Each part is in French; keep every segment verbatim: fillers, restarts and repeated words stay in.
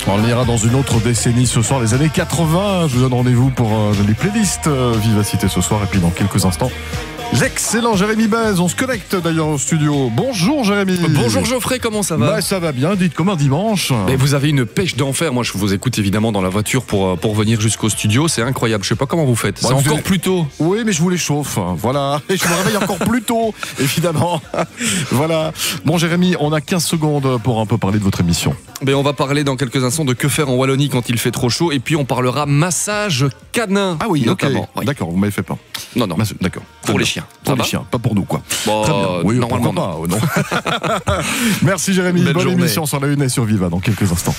On ira dans une autre décennie ce soir, les années quatre-vingts. Je vous donne rendez-vous pour euh, les playlists euh, Vivacité ce soir. Et puis dans quelques instants, l'excellent Jérémy Bez. On se connecte d'ailleurs au studio. Bonjour Jérémy. Bonjour Geoffrey, comment ça va? Bah, ça va bien, dites comme un dimanche. Mais vous avez une pêche d'enfer. Moi je vous écoute évidemment dans la voiture pour, pour venir jusqu'au studio. C'est incroyable, je sais pas comment vous faites. Bah, C'est encore avez... plus tôt. Oui, mais je vous les chauffe. Voilà, et je me réveille encore plus tôt, évidemment. Voilà. Bon Jérémy, on a quinze secondes pour un peu parler de votre émission. Mais on va parler dans quelques instants de que faire en Wallonie quand il fait trop chaud. Et puis on parlera massage canin. Ah oui, notamment. Okay. Oui. D'accord, vous m'avez fait peur. Non, non. Mas- D'accord. Pour les chiens. Pour Ça les va chiens, pas pour nous, quoi. Bon, Très bien. Oui, normalement pas, oh, non. Merci Jérémy. Belle Bonne journée. émission sur la une et sur Viva dans quelques instants.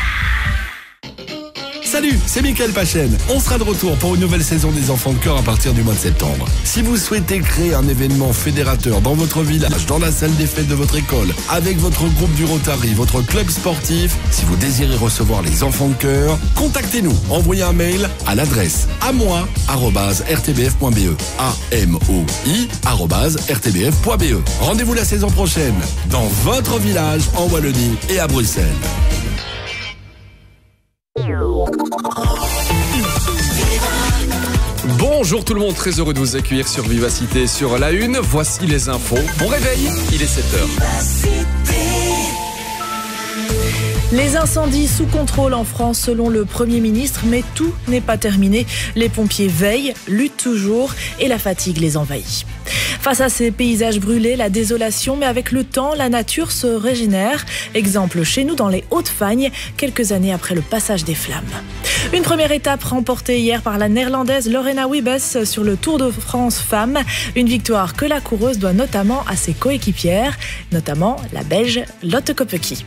Salut, c'est Mickaël Pachen. On sera de retour pour une nouvelle saison des Enfants de Cœur à partir du mois de septembre. Si vous souhaitez créer un événement fédérateur dans votre village, dans la salle des fêtes de votre école, avec votre groupe du Rotary, votre club sportif, si vous désirez recevoir les Enfants de Cœur, contactez-nous. Envoyez un mail à l'adresse amoi arobase r t b f point b e. A M O I arobase r t b f point b e. Rendez-vous la saison prochaine dans votre village en Wallonie et à Bruxelles. Bonjour tout le monde, très heureux de vous accueillir sur Vivacité sur la une. Voici les infos. Bon réveil, il est sept heures. Les incendies sous contrôle en France selon le Premier ministre, mais tout n'est pas terminé. Les pompiers veillent, luttent toujours et la fatigue les envahit. Face à ces paysages brûlés, la désolation, mais avec le temps, la nature se régénère. Exemple chez nous dans les Hauts-de-Fagne, quelques années après le passage des flammes. Une première étape remportée hier par la néerlandaise Lorena Wiebes sur le Tour de France Femmes. Une victoire que la coureuse doit notamment à ses coéquipières, notamment la Belge Lotte Kopecky.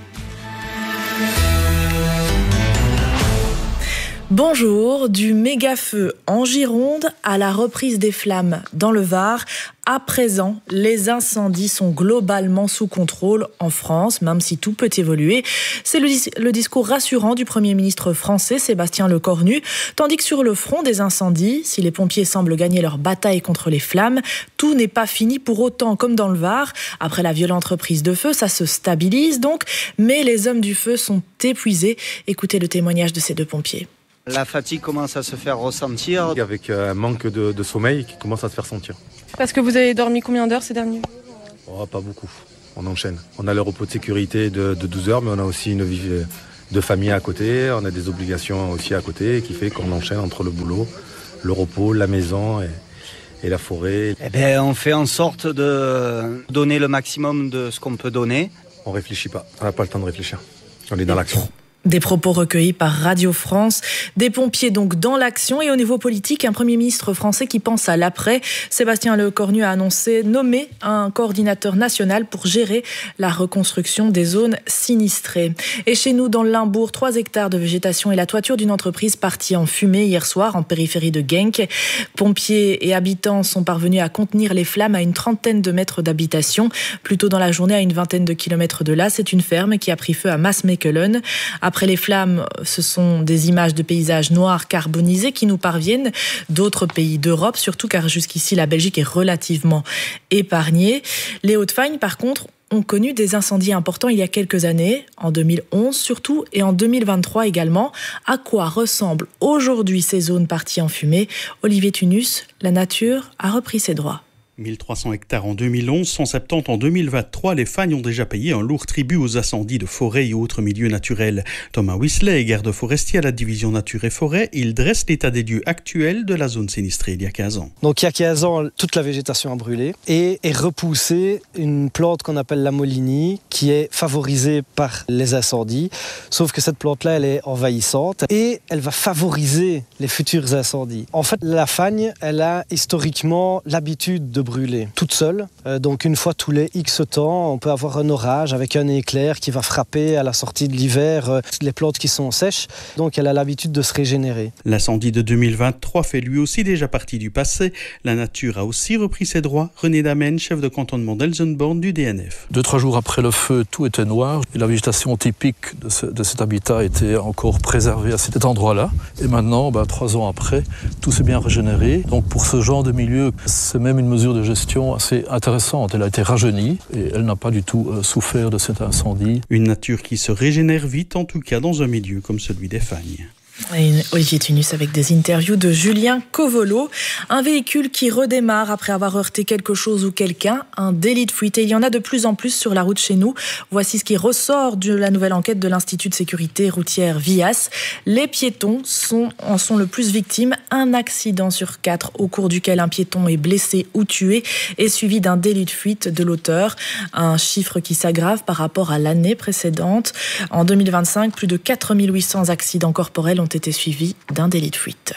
Bonjour, du méga-feu en Gironde à la reprise des flammes dans le Var. À présent, les incendies sont globalement sous contrôle en France, même si tout peut évoluer. C'est le, dis- le discours rassurant du Premier ministre français, Sébastien Lecornu. Tandis que sur le front des incendies, si les pompiers semblent gagner leur bataille contre les flammes, tout n'est pas fini pour autant comme dans le Var. Après la violente reprise de feu, ça se stabilise donc, mais les hommes du feu sont épuisés. Écoutez le témoignage de ces deux pompiers. La fatigue commence à se faire ressentir. Avec un manque de, de sommeil qui commence à se faire sentir. Parce que vous avez dormi combien d'heures ces derniers jours? Oh, pas beaucoup, on enchaîne. On a le repos de sécurité de, de douze heures, mais on a aussi une vie de famille à côté, on a des obligations aussi à côté, qui fait qu'on enchaîne entre le boulot, le repos, la maison et, et la forêt. Eh ben, on fait en sorte de donner le maximum de ce qu'on peut donner. On réfléchit pas, on n'a pas le temps de réfléchir, on est dans l'action. Des propos recueillis par Radio France, des pompiers donc dans l'action et au niveau politique, un Premier ministre français qui pense à l'après. Sébastien Lecornu a annoncé nommer un coordinateur national pour gérer la reconstruction des zones sinistrées. Et chez nous, dans le Limbourg, trois hectares de végétation et la toiture d'une entreprise partie en fumée hier soir en périphérie de Genk. Pompiers et habitants sont parvenus à contenir les flammes à une trentaine de mètres d'habitation. Plus tôt dans la journée, à une vingtaine de kilomètres de là, c'est une ferme qui a pris feu à Maasmechelen. Après les flammes, ce sont des images de paysages noirs carbonisés qui nous parviennent d'autres pays d'Europe, surtout car jusqu'ici la Belgique est relativement épargnée. Les Hauts-de-Fagne, par contre, ont connu des incendies importants il y a quelques années, en deux mille onze surtout, et en deux mille vingt-trois également. À quoi ressemblent aujourd'hui ces zones parties en fumée? Olivier Tunus, la nature a repris ses droits. mille trois cents hectares en deux mille onze, cent soixante-dix en deux mille vingt-trois, les Fagnes ont déjà payé un lourd tribut aux incendies de forêt et autres milieux naturels. Thomas Whistler est garde forestier à la division nature et forêt. Il dresse l'état des lieux actuel de la zone sinistrée il y a quinze ans. Donc il y a quinze ans, toute la végétation a brûlé et est repoussée une plante qu'on appelle la molinie qui est favorisée par les incendies. Sauf que cette plante-là, elle est envahissante et elle va favoriser les futurs incendies. En fait, la Fagne, elle a historiquement l'habitude de brûler toute seule. Euh, donc une fois tous les X temps, on peut avoir un orage avec un éclair qui va frapper à la sortie de l'hiver euh, les plantes qui sont sèches. Donc elle a l'habitude de se régénérer. L'incendie de deux mille vingt-trois fait lui aussi déjà partie du passé. La nature a aussi repris ses droits. René Damen, chef de cantonnement d'Elsenborn du D N F. Deux, trois jours après le feu, tout était noir. Et la végétation typique de, ce, de cet habitat était encore préservée à cet endroit-là. Et maintenant, ben, trois ans après, tout s'est bien régénéré. Donc pour ce genre de milieu, c'est même une mesure mesure de gestion assez intéressante. Elle a été rajeunie et elle n'a pas du tout euh, souffert de cet incendie. Une nature qui se régénère vite, en tout cas dans un milieu comme celui des Fagnes. Et Olivier Tunus avec des interviews de Julien Covolo. Un véhicule qui redémarre après avoir heurté quelque chose ou quelqu'un, un délit de fuite. Et il y en a de plus en plus sur la route chez nous. Voici ce qui ressort de la nouvelle enquête de l'Institut de sécurité routière V I A S. Les piétons sont, en sont le plus victimes. Un accident sur quatre au cours duquel un piéton est blessé ou tué est suivi d'un délit de fuite de l'auteur. Un chiffre qui s'aggrave par rapport à l'année précédente. En deux mille vingt-cinq, plus de quatre mille huit cents accidents corporels ont été suivis d'un délit de fuite.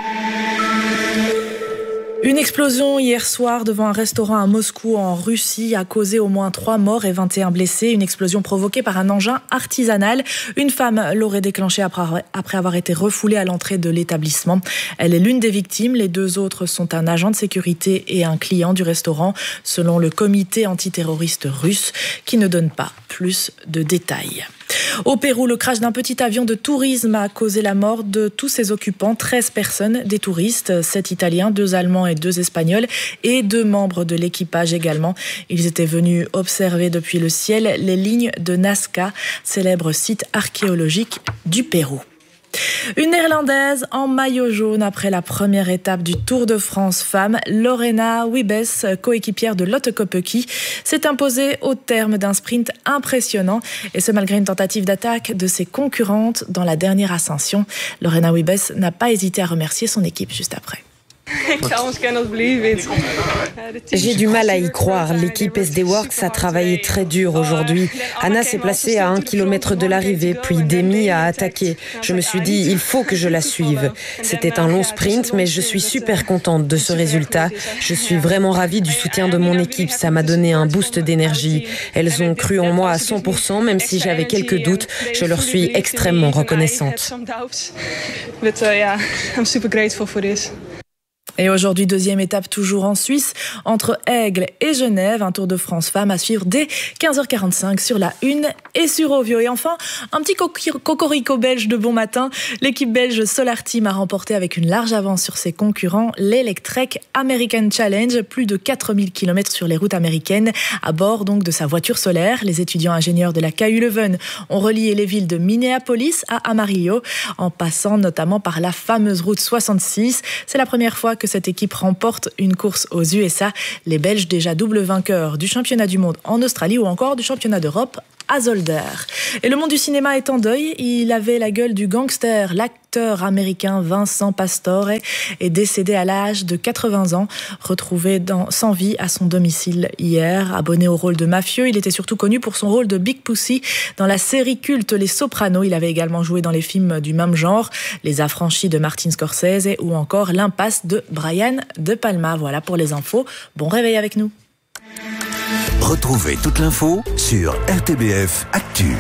Une explosion hier soir devant un restaurant à Moscou en Russie a causé au moins trois morts et vingt et un blessés. Une explosion provoquée par un engin artisanal. Une femme l'aurait déclenchée après avoir été refoulée à l'entrée de l'établissement. Elle est l'une des victimes. Les deux autres sont un agent de sécurité et un client du restaurant, selon le comité antiterroriste russe, qui ne donne pas plus de détails. Au Pérou, le crash d'un petit avion de tourisme a causé la mort de tous ses occupants, treize personnes, des touristes, sept Italiens, deux Allemands et deux Espagnols et deux membres de l'équipage également. Ils étaient venus observer depuis le ciel les lignes de Nazca, célèbre site archéologique du Pérou. Une Néerlandaise en maillot jaune après la première étape du Tour de France femmes, Lorena Wiebes, coéquipière de Lotte Kopecky, s'est imposée au terme d'un sprint impressionnant, et ce malgré une tentative d'attaque de ses concurrentes dans la dernière ascension. Lorena Wiebes n'a pas hésité à remercier son équipe juste après. J'ai du mal à y croire. L'équipe S D Works a travaillé très dur aujourd'hui. Anna s'est placée à un kilomètre de l'arrivée, puis Demi a attaqué. Je me suis dit, il faut que je la suive. C'était un long sprint, mais je suis super contente de ce résultat. Je suis vraiment ravie du soutien de mon équipe. Ça m'a donné un boost d'énergie. Elles ont cru en moi à cent pour cent, même si j'avais quelques doutes. Je leur suis extrêmement reconnaissante. Et aujourd'hui, deuxième étape toujours en Suisse, entre Aigle et Genève, un Tour de France femmes à suivre dès quinze heures quarante-cinq sur la une et sur Ovio. Et enfin, un petit cocorico belge de bon matin. L'équipe belge Solar Team a remporté avec une large avance sur ses concurrents l'Electrek American Challenge, plus de quatre mille kilomètres sur les routes américaines, à bord donc de sa voiture solaire. Les étudiants ingénieurs de la K U Leuven ont relié les villes de Minneapolis à Amarillo, en passant notamment par la fameuse route soixante-six. C'est la première fois que cette équipe remporte une course aux U S A. Les Belges, déjà double vainqueurs du championnat du monde en Australie ou encore du championnat d'Europe à Zolder. Et le monde du cinéma est en deuil. Il avait la gueule du gangster. L'acteur américain Vincent Pastore est décédé à l'âge de quatre-vingts ans, retrouvé dans, sans vie à son domicile hier. Abonné au rôle de mafieux, il était surtout connu pour son rôle de Big Pussy dans la série culte Les Sopranos. Il avait également joué dans les films du même genre, Les Affranchis de Martin Scorsese ou encore L'Impasse de Brian De Palma. Voilà pour les infos. Bon réveil avec nous. Retrouvez toute l'info sur R T B F Actu.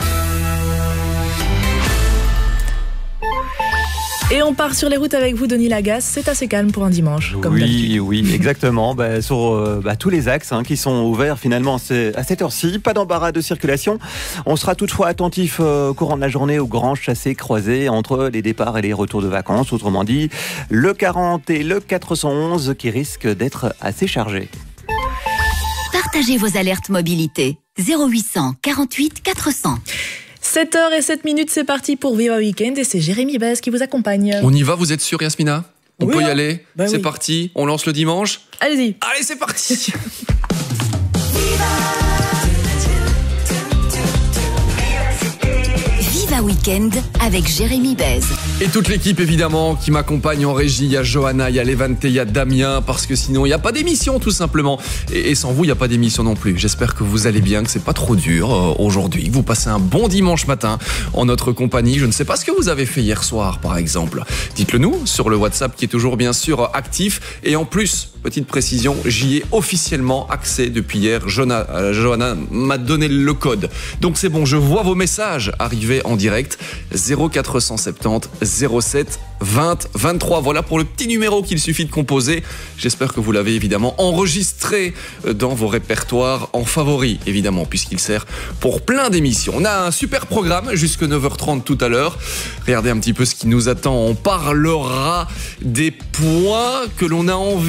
Et on part sur les routes avec vous, Denis Lagasse. C'est assez calme pour un dimanche, comme d'habitude. Oui, oui, exactement. bah, sur euh, bah, tous les axes hein, qui sont ouverts finalement c'est, à cette heure-ci. Pas d'embarras de circulation. On sera toutefois attentif euh, au courant de la journée aux grands chassés-croisés entre les départs et les retours de vacances. Autrement dit, le quarante et le quatre cent onze qui risquent d'être assez chargés. Partagez vos alertes mobilité. zéro huit cent quarante-huit quatre cents. sept heures zéro sept minutes, c'est parti pour Viva Weekend et c'est Jérémy Bez qui vous accompagne. On y va, vous êtes sûr, Yasmina? On oui, peut y hein. aller bah C'est oui. parti, on lance le dimanche. Allez-y. Allez, c'est parti. Viva Weekend avec Jérémy Bez. Et toute l'équipe évidemment qui m'accompagne en régie. Il y a Johanna, il y a Levante, il y a Damien, parce que sinon il n'y a pas d'émission tout simplement. Et, et sans vous il n'y a pas d'émission non plus. J'espère que vous allez bien, que c'est pas trop dur euh, aujourd'hui, que vous passez un bon dimanche matin en notre compagnie. Je ne sais pas ce que vous avez fait hier soir par exemple. Dites-le nous sur le WhatsApp qui est toujours bien sûr actif. Et en plus, petite précision, j'y ai officiellement accès depuis hier. Johanna, euh, Johanna m'a donné le code. Donc c'est bon, je vois vos messages arriver en direct. zéro quatre cent soixante-dix zéro sept vingt vingt-trois. Voilà pour le petit numéro qu'il suffit de composer. J'espère que vous l'avez évidemment enregistré dans vos répertoires en favoris, évidemment, puisqu'il sert pour plein d'émissions. On a un super programme jusque neuf heures trente tout à l'heure. Regardez un petit peu ce qui nous attend. On parlera des points que l'on a envie d'aller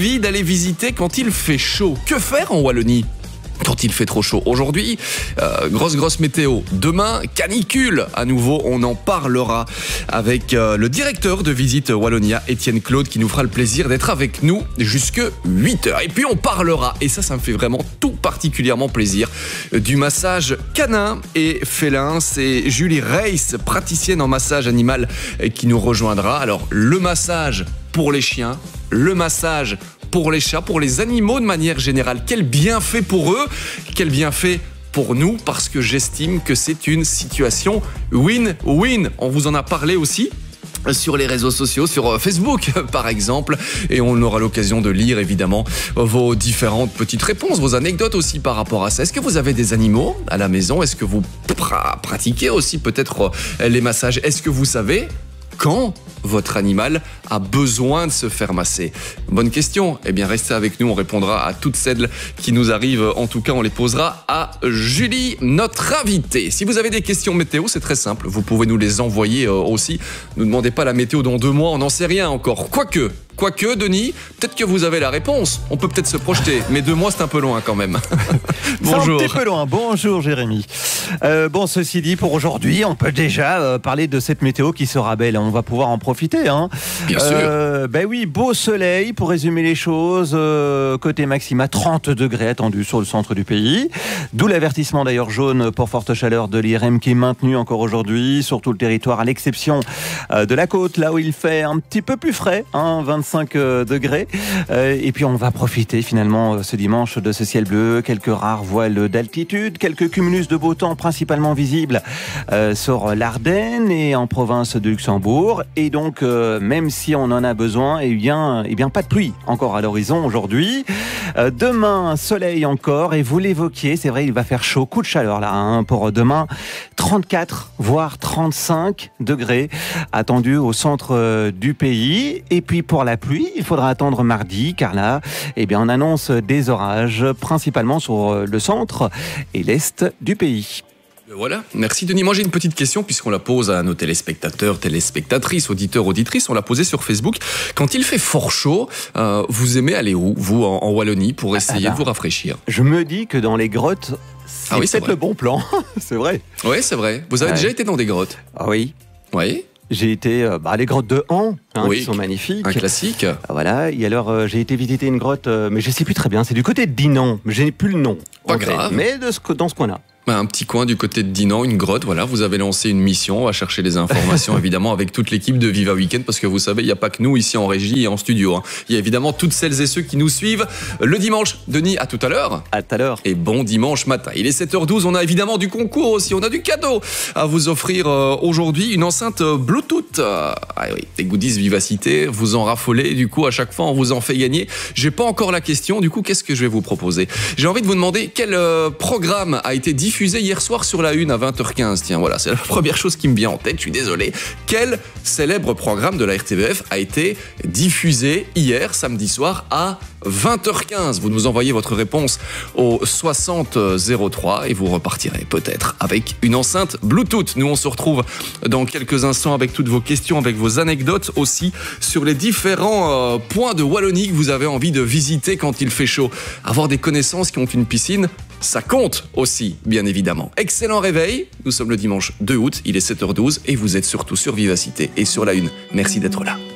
visiter quand il fait chaud. Que faire en Wallonie quand il fait trop chaud? Aujourd'hui, euh, grosse grosse météo. Demain, canicule. À nouveau, on en parlera avec euh, le directeur de Visite Wallonia, Étienne Claude, qui nous fera le plaisir d'être avec nous jusque huit heures. Et puis on parlera, et ça, ça me fait vraiment tout particulièrement plaisir, du massage canin et félin. C'est Julie Reiss, praticienne en massage animal, qui nous rejoindra. Alors, le massage pour les chiens, le massage pour les chats, pour les animaux de manière générale. Quel bienfait pour eux, quel bienfait pour nous, parce que j'estime que c'est une situation win-win. On vous en a parlé aussi sur les réseaux sociaux, sur Facebook par exemple, et on aura l'occasion de lire évidemment vos différentes petites réponses, vos anecdotes aussi par rapport à ça. Est-ce que vous avez des animaux à la maison? Est-ce que vous pra- pratiquez aussi peut-être les massages? Est-ce que vous savez quand votre animal a besoin de se faire masser? Bonne question. Eh bien, restez avec nous. On répondra à toutes celles qui nous arrivent. En tout cas, on les posera à Julie, notre invitée. Si vous avez des questions météo, c'est très simple. Vous pouvez nous les envoyer aussi. Ne demandez pas la météo dans deux mois. On n'en sait rien encore. Quoique, quoique, Denis, peut-être que vous avez la réponse. On peut peut-être se projeter. Mais deux mois, c'est un peu loin quand même. Bonjour. C'est un petit peu loin. Bonjour, Jérémy. Euh, bon, ceci dit, pour aujourd'hui, on peut déjà euh, parler de cette météo qui sera belle. On va pouvoir en profiter. Hein. Bien euh, sûr. Ben oui, beau soleil, pour résumer les choses. Euh, côté maxima, trente degrés attendus sur le centre du pays. D'où l'avertissement d'ailleurs jaune pour forte chaleur de l'I R M qui est maintenu encore aujourd'hui sur tout le territoire, à l'exception euh, de la côte, là où il fait un petit peu plus frais, hein, vingt-cinq degrés. Euh, et puis on va profiter finalement ce dimanche de ce ciel bleu, quelques rares voiles d'altitude, quelques cumulus de beau temps principalement visibles euh, sur l'Ardenne et en province de Luxembourg. Et donc, euh, même si on en a besoin, eh bien, eh bien pas de pluie encore à l'horizon aujourd'hui. Euh, demain, soleil encore, et vous l'évoquiez, c'est vrai, il va faire chaud, coup de chaleur là, hein, pour demain, trente-quatre voire trente-cinq degrés attendus au centre euh, du pays. Et puis pour la pluie, il faudra attendre mardi, car là, eh bien, on annonce des orages, principalement sur le centre et l'est du pays. Voilà, merci Denis. Moi j'ai une petite question puisqu'on la pose à nos téléspectateurs, téléspectatrices, auditeurs, auditrices. On l'a posée sur Facebook. Quand il fait fort chaud, euh, vous aimez aller où, vous, en, en Wallonie, pour essayer Alors, de vous rafraîchir? Je me dis que dans les grottes, c'est ah oui, peut-être le bon plan. C'est vrai. Oui, c'est vrai. Vous avez ouais. déjà été dans des grottes? Ah oui. Oui. J'ai été à bah, les grottes de Han, hein, oui, qui sont magnifiques. Un classique. Voilà. Et alors, euh, j'ai été visiter une grotte, euh, mais je ne sais plus très bien. C'est du côté de Dinan. Mais je n'ai plus le nom. Pas grave. Fait, mais de ce, dans ce coin-là. Un petit coin du côté de Dinan, une grotte, voilà, vous avez lancé une mission, on va chercher les informations évidemment avec toute l'équipe de Viva Weekend, parce que vous savez, il n'y a pas que nous ici en régie et en studio, hein. Il y a évidemment toutes celles et ceux qui nous suivent le dimanche. Denis, à tout à l'heure. À tout à l'heure. Et bon dimanche matin. Il est sept heures douze, on a évidemment du concours aussi, on a du cadeau à vous offrir euh, aujourd'hui, une enceinte Bluetooth. Euh, ah oui, des goodies Vivacité, vous en raffolez, du coup à chaque fois on vous en fait gagner. J'ai pas encore la question, du coup qu'est-ce que je vais vous proposer? J'ai envie de vous demander quel euh, programme a été diffusé hier soir sur la une à vingt heures quinze. Tiens, voilà, c'est la première chose qui me vient en tête, je suis désolé. Quel célèbre programme de la R T B F a été diffusé hier, samedi soir, à vingt heures quinze? Vous nous envoyez votre réponse au soixante zéro trois et vous repartirez peut-être avec une enceinte Bluetooth. Nous, on se retrouve dans quelques instants avec toutes vos questions, avec vos anecdotes aussi sur les différents euh, points de Wallonie que vous avez envie de visiter quand il fait chaud. Avoir des connaissances qui ont une piscine, ça compte aussi, bien évidemment. Excellent réveil, nous sommes le dimanche deux août, il est sept heures douze et vous êtes surtout sur Vivacité et sur la une. Merci d'être là.